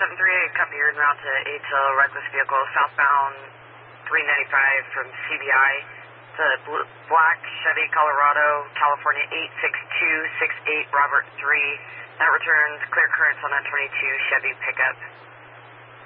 738, company en route to ATIL, reckless vehicle, southbound 395 from CBI. It's a black Chevy Colorado, California 86268 Robert 3. That returns clear currents on that 22 Chevy pickup.